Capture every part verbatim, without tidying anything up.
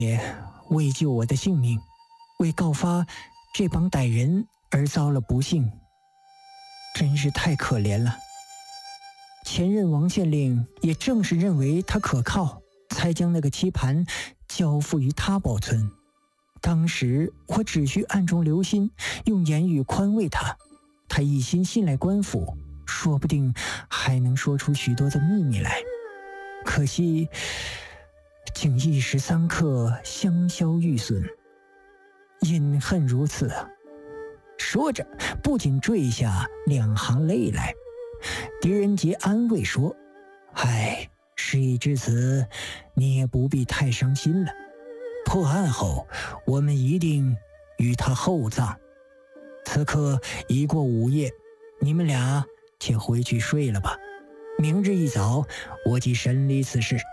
也为救我的性命，为告发这帮歹人而遭了不幸，真是太可怜了。前任王县令也正是认为他可靠，才将那个棋盘交付于他保存。当时我只需暗中留心，用言语宽慰他，他一心信赖官府，说不定还能说出许多的秘密来。可惜竟一时三刻香消玉损，隐恨如此。说着不仅坠下两行泪来。狄仁杰安慰说：唉，事已至此，你也不必太伤心了。破案后我们一定与他厚葬。此刻已过午夜，你们俩且回去睡了吧，明日一早我即审理此事。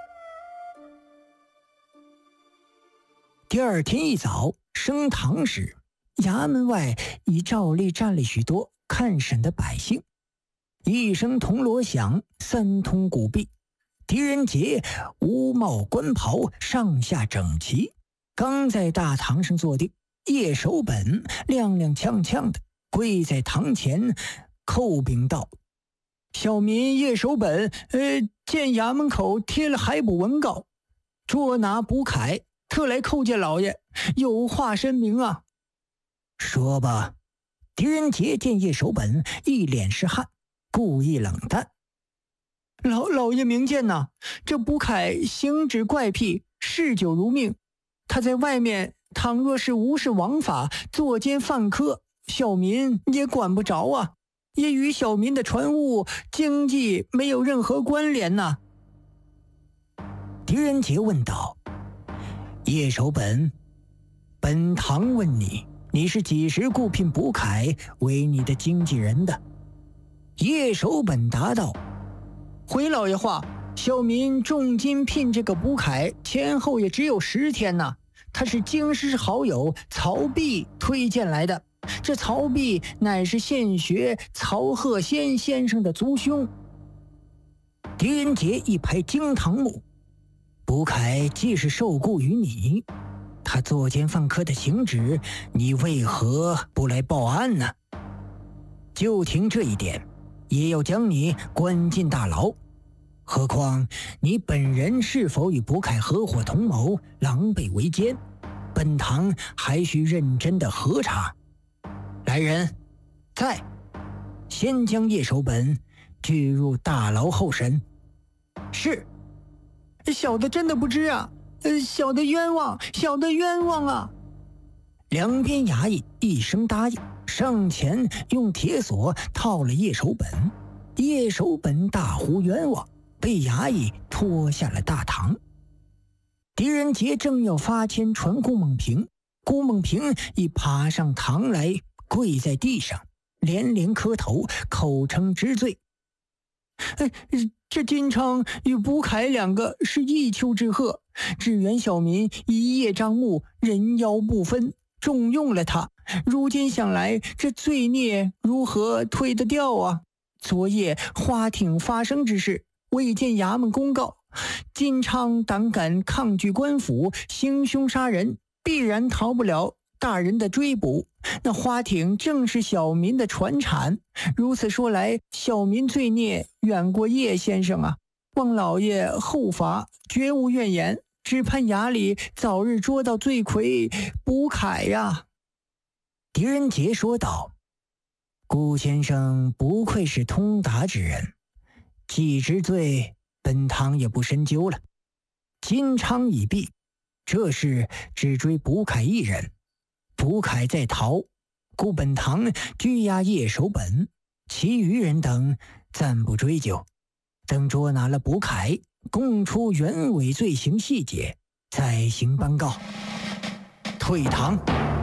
第二天一早升堂时，衙门外已照例站了许多看审的百姓。一声铜锣响，三通鼓壁，狄仁杰乌帽官袍，上下整齐，刚在大堂上坐定，叶守本踉踉跄跄的跪在堂前，叩禀道：小民叶守本，呃，见衙门口贴了海捕文告，捉拿卜凯，特来叩见老爷，有话申明啊。说吧。狄仁杰见叶守本一脸是汗，故意冷淡：老老爷明鉴呐，这卜凯行止怪癖，嗜酒如命。他在外面倘若是无视王法，作奸犯科，小民也管不着啊，也与小民的船务经济没有任何关联呐。狄仁杰问道：叶守本，本堂问你，你是几时雇聘卜凯为你的经纪人的？叶守本答道：回老爷话，小民重金聘这个卜凯，前后也只有十天呐。他是京师好友曹弼推荐来的，这曹弼乃是现学曹鹤仙先生的族兄。狄仁杰一拍惊堂木：卜凯既是受雇于你，他作奸犯科的行止，你为何不来报案呢？就凭这一点，也要将你关进大牢。何况你本人是否与卜凯合伙同谋，狼狈为奸，本堂还需认真的核查。来人，在，先将叶守本拘入大牢候审。是。小的真的不知啊，呃，小的冤枉，小的冤枉啊！两边衙役一声答应，上前用铁锁套了叶守本。叶守本大呼冤枉，被衙役拖下了大堂。狄仁杰正要发签传顾梦平，顾梦平已爬上堂来，跪在地上，连连磕头，口称知罪。哎，这金昌与卜凯两个是一丘之貉，只缘小民一叶障目，人妖不分，重用了他。如今想来，这罪孽如何推得掉啊？昨夜花町发生之事，未见衙门公告，金昌胆敢抗拒官府，行凶杀人，必然逃不了大人的追捕。那花町正是小民的传产，如此说来，小民罪孽远过叶先生啊！望老爷后罚，绝无怨言，只盼衙里早日捉到罪魁卜凯呀！狄仁杰说道：顾先生不愧是通达之人，既知罪，本堂也不深究了。金昌已毙，这事只追卜凯一人，卜凯在逃，故本堂拘押叶守本，其余人等暂不追究，等捉拿了卜凯，供出原委罪行细节，再行颁告。退堂。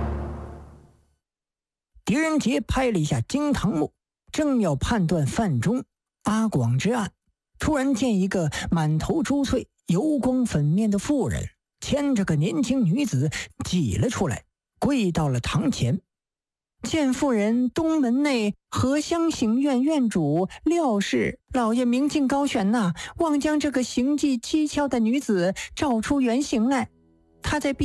狄仁杰拍了一下惊堂木，正要判断范中、阿广之案，突然见一个满头珠翠、油光粉面的妇人牵着个年轻女子挤了出来，跪到了堂前。见妇人东门内荷香行院院主廖氏老爷明镜高悬呐，望将这个行迹蹊跷的女子照出原形来。 他在